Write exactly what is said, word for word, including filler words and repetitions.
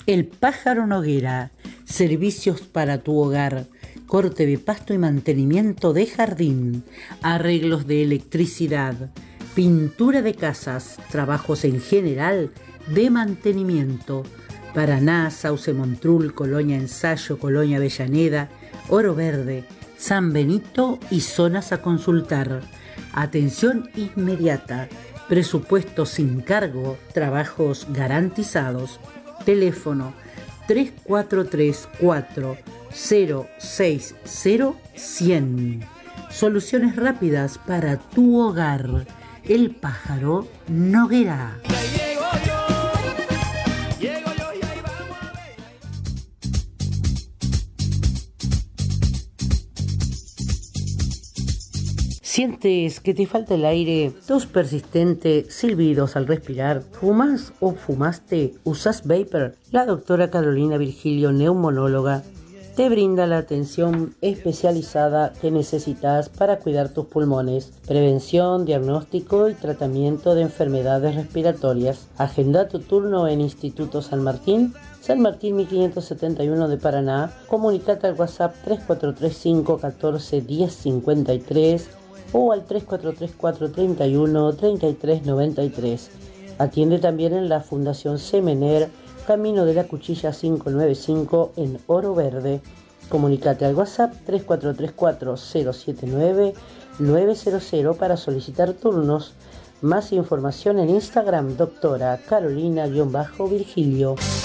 El Pájaro Noguera, servicios para tu hogar, corte de pasto y mantenimiento de jardín, arreglos de electricidad, pintura de casas, trabajos en general de mantenimiento. Paraná, Sauce Montrul, Colonia Ensayo, Colonia Avellaneda, Oro Verde, San Benito y zonas a consultar. Atención inmediata, presupuesto sin cargo, trabajos garantizados. Teléfono tres cuatro tres cuatro cero seis cero cien. Soluciones rápidas para tu hogar. El Pájaro Noguera. ¿Sientes que te falta el aire? ¿Tos persistente? ¿Silbidos al respirar? ¿Fumas o fumaste? ¿Usás vapor? La doctora Carolina Virgilio, neumonóloga, te brinda la atención especializada que necesitas para cuidar tus pulmones. Prevención, diagnóstico y tratamiento de enfermedades respiratorias. Agenda tu turno en Instituto San Martín, San Martín mil quinientos setenta y uno de Paraná. Comunicate al WhatsApp tres cuatro tres cinco uno cuatro uno cero cinco tres o al tres cuatro tres cuatro tres uno tres tres nueve tres. Atiende también en la Fundación Semener, Camino de la Cuchilla quinientos noventa y cinco en Oro Verde. Comunicate al WhatsApp tres cuatro tres cuatro cero siete nueve nueve cero cero para solicitar turnos. Más información en Instagram, doctora Carolina-Virgilio.